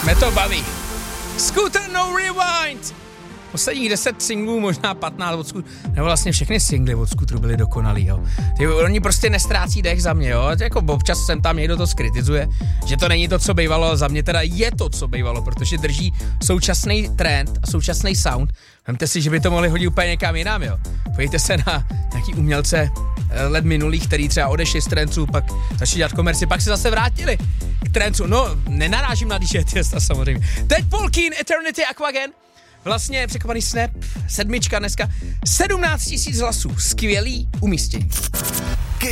Mě to baví. Scooter No Rewind. Posledních 10 singlů, možná 15 od Scooteru, nebo vlastně všechny singly od Scooteru byly dokonalý, jo. Oni prostě nestrácí dech za mě, jo. Jako občas sem tam někdo to skritizuje, že to není to, co bývalo, za mě teda je to, co bývalo, protože drží současný trend a současný sound. Vemte si, že by to mohli hodit úplně někam jinam, jo. Pojďte se na nějaký umělce let minulých, který třeba odešli z trenců, pak začali dělat komerci, pak se zase vrátili k trencu. No, nenarážím na DJ Tiesto samozřejmě. Teď Paul Keen, Eternity, Aquagen. Vlastně překvapaný Snap, 7 dneska, 17 000 hlasů, skvělý umístění.